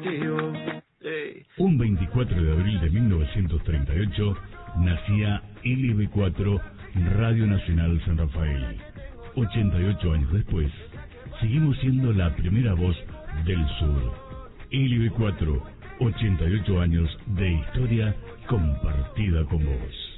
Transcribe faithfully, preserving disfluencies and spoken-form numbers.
contigo. Hey. Un veinticuatro de abril de mil novecientos treinta y ocho nacía L B cuatro, Radio Nacional San Rafael. ochenta y ocho años después, seguimos siendo la primera voz del sur. L B cuatro, ochenta y ocho años de historia compartida con vos.